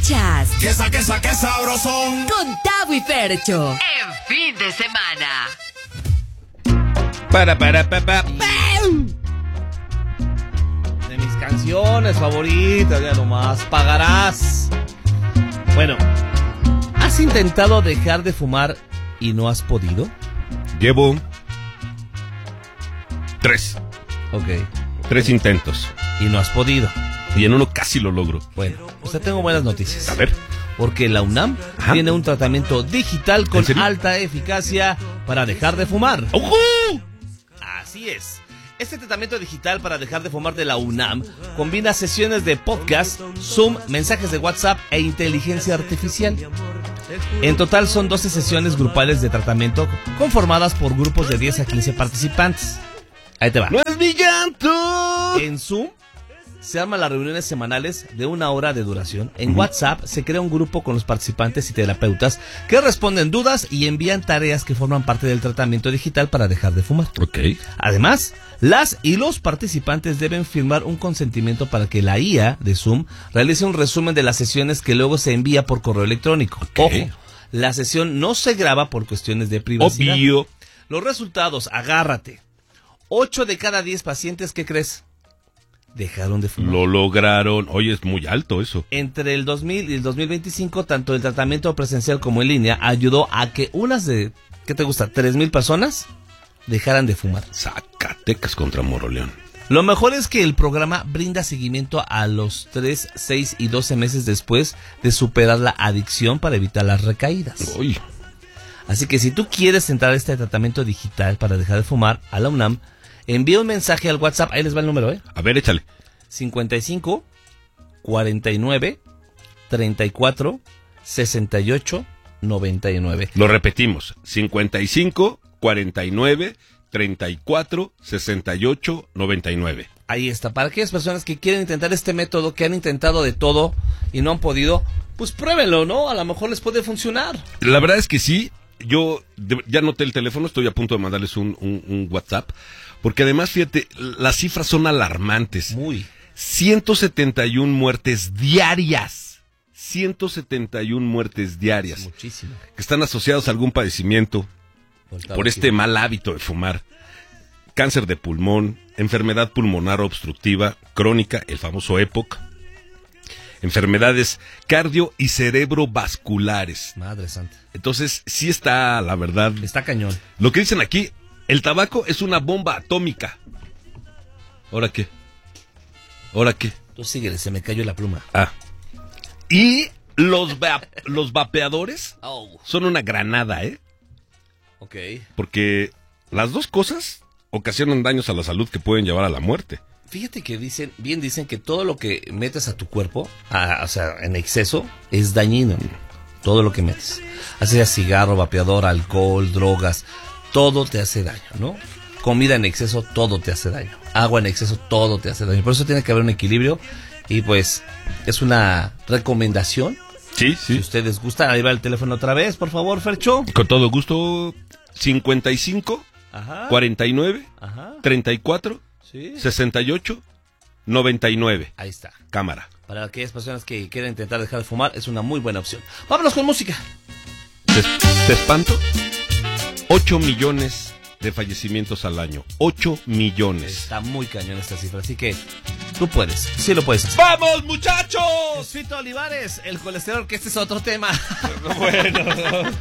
Escuchas ¡Qué sabrosón! con Tavo y Fercho en fin de semana. De mis canciones favoritas, ya nomás pagarás. Bueno, ¿has intentado dejar de fumar y no has podido? Llevo 3 intentos Y no has podido. y en uno casi lo logro. Bueno, pues te tengo buenas noticias. A ver. Porque la UNAM tiene un tratamiento digital con alta eficacia para dejar de fumar. ¡Ojo! Así es. Este tratamiento digital para dejar de fumar de la UNAM combina sesiones de podcast, Zoom, mensajes de WhatsApp e inteligencia artificial. En total son 12 sesiones grupales de tratamiento conformadas por grupos de 10 a 15 participantes. Ahí te va. ¡No es mi llanto! En Zoom se arman las reuniones semanales de 1 hora de duración. En WhatsApp se crea un grupo con los participantes y terapeutas que responden dudas y envían tareas que forman parte del tratamiento digital para dejar de fumar. Ok. Además, las y los participantes deben firmar un consentimiento para que la IA de Zoom realice un resumen de las sesiones que luego se envía por correo electrónico. Ojo, la sesión no se graba por cuestiones de privacidad. Obvio. Los resultados, agárrate. 8 de cada 10 pacientes, ¿qué crees? Dejaron de fumar. Lo lograron. Oye, es muy alto eso. Entre el 2000 y el 2025, tanto el tratamiento presencial como en línea ayudó a que unas de, ¿qué te gusta? 3,000 personas dejaran de fumar. Zacatecas contra Moroleón. Lo mejor es que el programa brinda seguimiento a los 3, 6 y 12 meses después de superar la adicción para evitar las recaídas. Uy. Así que si tú quieres entrar a este tratamiento digital para dejar de fumar a la UNAM, envía un mensaje al WhatsApp, ahí les va el número, A ver, échale. 55 49 34 68 99. Lo repetimos. 55 49 34 68 99. Ahí está, para aquellas personas que quieren intentar este método, que han intentado de todo y no han podido, pues pruébenlo, ¿no? A lo mejor les puede funcionar. La verdad es que sí. Yo ya anoté el teléfono, estoy a punto de mandarles un WhatsApp, porque además, fíjate, las cifras son alarmantes. Muy. 171 muertes diarias. 171 muertes diarias. Muchísimo. Que están asociados a algún padecimiento por este mal hábito de fumar. Cáncer de pulmón, enfermedad pulmonar obstructiva crónica, el famoso EPOC. Enfermedades cardio y cerebrovasculares. Madre santa. Entonces, sí está, la verdad. Está cañón. Lo que dicen aquí, el tabaco es una bomba atómica. ¿Ahora qué? ¿Ahora qué? Tú síguele, se me cayó la pluma. Y los vapeadores Oh. son una granada, ¿eh? Ok. Porque las dos cosas ocasionan daños a la salud que pueden llevar a la muerte. Fíjate que dicen que todo lo que metes a tu cuerpo, o sea, en exceso, es dañino. Todo lo que metes. Así sea cigarro, vapeador, alcohol, drogas, todo te hace daño, ¿no? Comida en exceso, todo te hace daño. Agua en exceso, todo te hace daño. Por eso tiene que haber un equilibrio y pues es una recomendación. Sí, Si ustedes gustan, ahí va el teléfono otra vez, por favor, Fercho. Con todo gusto, 55 Ajá. 49 Ajá. 34 Sí. 68 99. Ahí está. Cámara. Para aquellas personas que quieren intentar dejar de fumar, es una muy buena opción. Vámonos con música. ¿Te espanto? 8 millones de fallecimientos al año. 8 millones. Está muy cañón esta cifra, así que tú puedes, sí lo puedes hacer. ¡Vamos, muchachos! Fito Olivares, el colesterol, que este es otro tema. Bueno.